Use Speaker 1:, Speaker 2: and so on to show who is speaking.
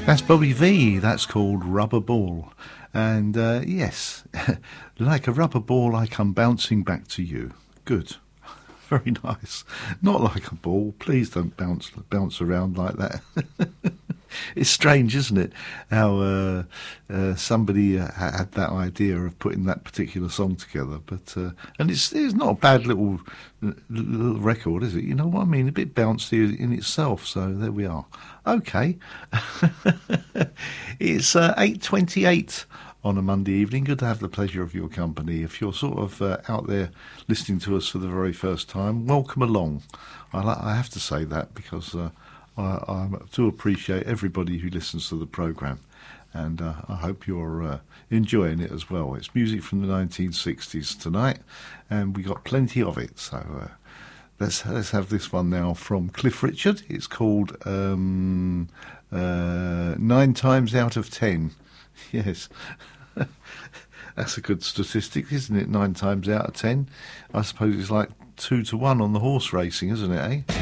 Speaker 1: That's Bobby V. That's called Rubber Ball. And yes, like a rubber ball, I come bouncing back to you. Good. Very nice. Not like a ball. Please don't bounce around like that. It's strange, isn't it? How somebody had that idea of putting that particular song together. But and it's not a bad little record, is it? You know what I mean? A bit bouncy in itself. So there we are. Okay. It's 8:28 on a Monday evening. Good to have the pleasure of your company. If you're sort of out there listening to us for the very first time, welcome along. I have to say that because I do appreciate everybody who listens to the programme, and I hope you're enjoying it as well. It's music from the 1960s tonight, and we got plenty of it. So let's have this one now from Cliff Richard. It's called 9 times out of 10. Yes. That's a good statistic, isn't it? 9 times out of 10. I suppose it's like 2 to 1 on the horse racing, isn't it, eh?